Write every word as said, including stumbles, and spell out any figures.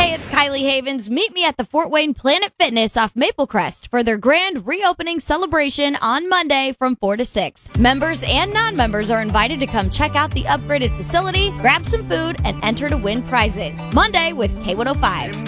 Hey, it's Kylie Havens. Meet me at the Fort Wayne Planet Fitness off Maple Crest for their grand reopening celebration on Monday from four to six. Members and non-members are invited to come check out the upgraded facility, grab some food, and enter to win prizes. Monday with K one oh five.